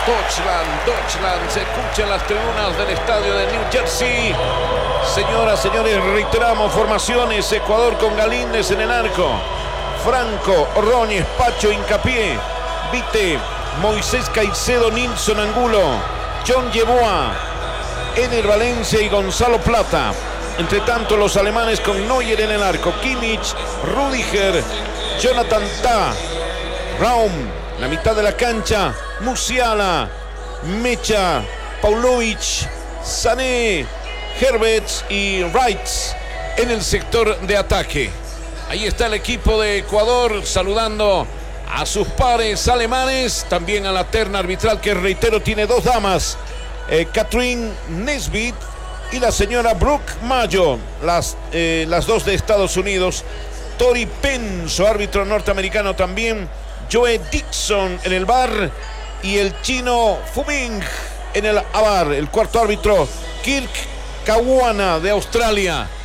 Deutschland, se escucha en las tribunas del estadio de New Jersey. Señoras, señores, reiteramos formaciones. Ecuador con Galíndez en el arco, Franco, Ordóñez, Pacho, Hincapié, Vite, Moisés Caicedo, Nilson Angulo, John Yeboah, Ener Valencia y Gonzalo Plata. Entre tanto, los alemanes con Neuer en el arco, Kimmich, Rüdiger, Jonathan Tah, Raum, la mitad de la cancha, Musiala, Mecha, Paulovic, Sané, Herberts y Wright en el sector de ataque. Ahí está el equipo de Ecuador saludando a sus pares alemanes, también a la terna arbitral que, reitero, tiene dos damas, Catherine Nesbitt y la señora Brooke Mayo, las dos de Estados Unidos. Tori Penso, árbitro norteamericano también, Joe Dixon en el VAR y el chino Fu Bing en el AVAR. El cuarto árbitro, Kirk Caruana de Australia.